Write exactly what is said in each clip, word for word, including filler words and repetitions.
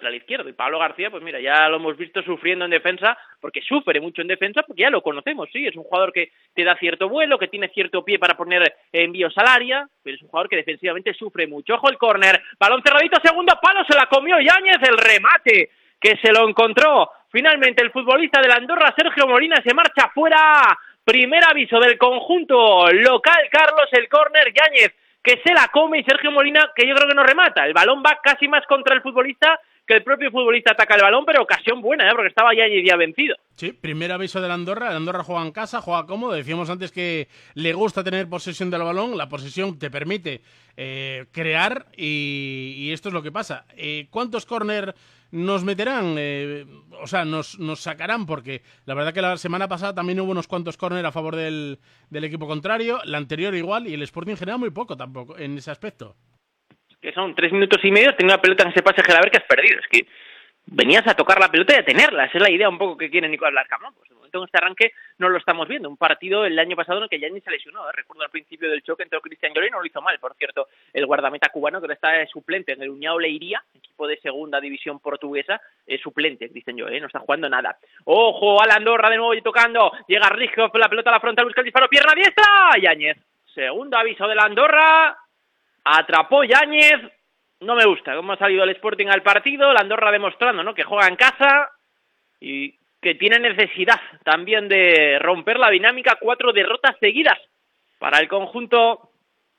lateral izquierdo. Y Pablo García, pues mira, ya lo hemos visto sufriendo en defensa, porque sufre mucho en defensa, porque ya lo conocemos, sí, es un jugador que te da cierto vuelo, que tiene cierto pie para poner envíos al área, pero es un jugador que defensivamente sufre mucho. Ojo el córner, balón cerradito, segundo palo, se la comió Yáñez, el remate que se lo encontró. Finalmente el futbolista de la Andorra, Sergio Molina, se marcha fuera. Primer aviso del conjunto local, Carlos, el córner, Yáñez, que se la come, y Sergio Molina, que yo creo que no remata. El balón va casi más contra el futbolista que el propio futbolista ataca el balón, pero ocasión buena, ¿eh? Porque estaba Yáñez ya vencido. Sí, primer aviso de la Andorra. El Andorra juega en casa, juega cómodo. Decíamos antes que le gusta tener posesión del balón. La posesión te permite eh, crear y, y esto es lo que pasa. Eh, ¿Cuántos córner nos meterán? Eh, o sea, nos, nos sacarán, porque la verdad que la semana pasada también hubo unos cuantos córner a favor del, del equipo contrario. La anterior igual, y el Sporting genera muy poco tampoco en ese aspecto. Que son tres minutos y medio, tener una pelota en ese pase Gelaber que has perdido. Es que venías a tocar la pelota y a tenerla. Esa es la idea un poco que quiere Nicolás Larcamón. Pues de momento en este arranque no lo estamos viendo. Un partido el año pasado en el que Yáñez se lesionó. ¿eh? Recuerdo al principio del choque entró Cristian Lloré y no lo hizo mal. Por cierto, el guardameta cubano, que ahora está de suplente en el União Leiria, equipo de segunda división portuguesa, es suplente Cristian Lloré, no está jugando nada. ¡Ojo! A la Andorra de nuevo y tocando. Llega Rijkaard, la pelota a la frontal, busca el disparo, pierna diestra. Yáñez. Segundo aviso de la Andorra. Atrapó Yáñez. No me gusta cómo ha salido el Sporting al partido, la Andorra demostrando, ¿no?, que juega en casa y que tiene necesidad también de romper la dinámica. Cuatro derrotas seguidas para el conjunto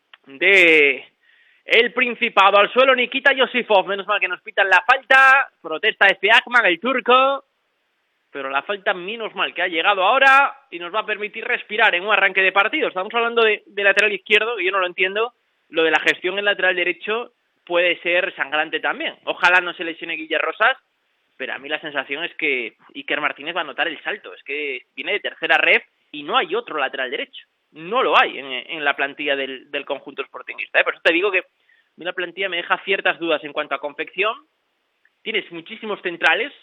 de el Principado. Al suelo Nikita Yosifov, menos mal que nos pitan la falta, protesta este Akman, el turco, pero la falta menos mal que ha llegado ahora y nos va a permitir respirar en un arranque de partido. Estamos hablando de, de lateral izquierdo, que yo no lo entiendo, lo de la gestión en lateral derecho puede ser sangrante también. Ojalá no se lesione Guille Rosas, pero a mí la sensación es que Iker Martínez va a notar el salto. Es que viene de tercera ref y no hay otro lateral derecho. No lo hay en, en la plantilla del, del conjunto sportingista. ¿eh? Por eso te digo que una plantilla me deja ciertas dudas en cuanto a confección. Tienes muchísimos centrales.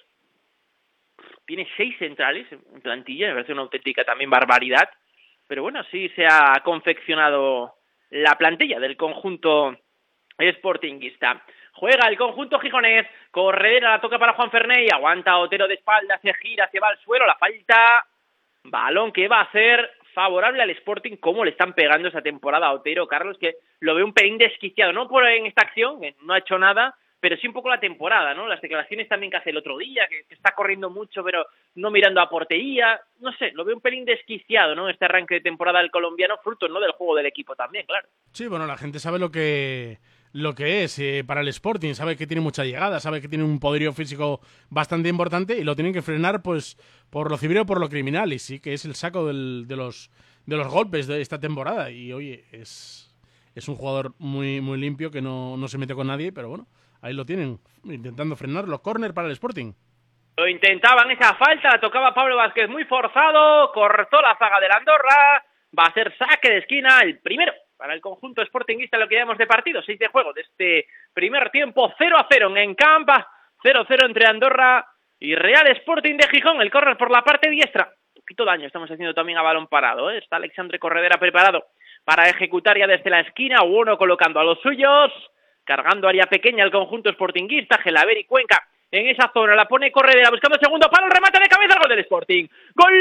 Tienes seis centrales en plantilla. Me parece una auténtica también barbaridad. Pero bueno, sí se ha confeccionado la plantilla del conjunto sportinguista. Juega el conjunto gijonés, corredera, la toca para Juan Ferné y aguanta Otero de espalda, se gira, se va al suelo, la falta, balón que va a ser favorable al Sporting. Cómo le están pegando esa temporada a Otero, Carlos, que lo ve un pelín desquiciado, no por en esta acción, que no ha hecho nada, pero sí un poco la temporada, ¿no? Las declaraciones también que hace el otro día, que, que está corriendo mucho, pero no mirando a portería, no sé, lo veo un pelín desquiciado, ¿no? Este arranque de temporada del colombiano, fruto, ¿no?, del juego del equipo también, claro. Sí, bueno, la gente sabe lo que lo que es eh, para el Sporting, sabe que tiene mucha llegada, sabe que tiene un poderío físico bastante importante y lo tienen que frenar pues por lo civil o por lo criminal, y sí que es el saco del, de los de los golpes de esta temporada. Y oye, es es un jugador muy muy limpio que no, no se mete con nadie, pero bueno, ahí lo tienen, intentando frenarlo. Córner para el Sporting. Lo intentaban, esa falta, la tocaba Pablo Vázquez muy forzado, cortó la zaga de la Andorra, va a ser saque de esquina, el primero para el conjunto sportinguista, lo que llamamos de partido, seis de juego de este primer tiempo, cero a cero en Campa, cero a cero entre Andorra y Real Sporting de Gijón. El córner por la parte diestra, un poquito daño estamos haciendo también a balón parado, ¿eh? Está Alexandre Corredera preparado para ejecutar ya desde la esquina, uno colocando a los suyos, cargando área pequeña el conjunto sportinguista, Gelaber y Cuenca en esa zona, la pone Corredera buscando el segundo palo, el remate de cabeza, el gol del Sporting. ¡Gol!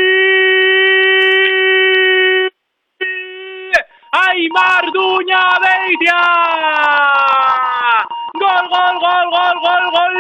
¡Aimar Duña Beitia! ¡Gol, gol, gol, gol, gol, gol!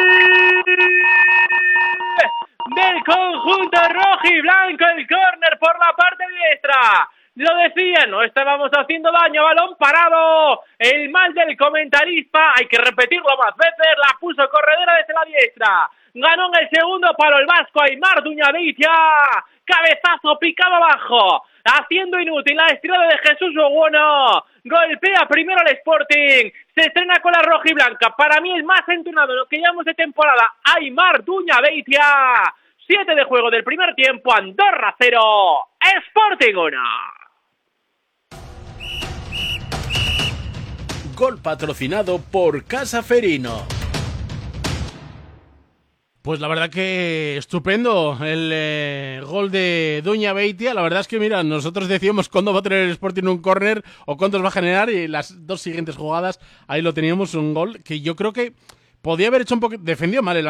Del conjunto rojo y blanco, el córner por la parte diestra. Lo decían, no estábamos haciendo daño, balón parado. El mal del comentarista, hay que repetirlo más veces, la puso Corredera desde la diestra. Ganó en el segundo palo el vasco Aimar Duña Beitia. Cabezazo picado abajo, haciendo inútil la estirada de Jesús Oguono. Golpea primero al Sporting, se estrena con la roja y blanca. Para mí el más entrenado en lo que llamamos de temporada, Aimar Duña Beitia. Siete de juego del primer tiempo, Andorra cero, Sporting uno. Gol patrocinado por Casa Ferino. Pues la verdad que estupendo el eh, gol de Duña Beitia. La verdad es que, mira, nosotros decíamos cuándo va a tener el Sporting un córner o cuántos va a generar, y las dos siguientes jugadas ahí lo teníamos, un gol que yo creo que podía haber hecho un poco... Defendió mal el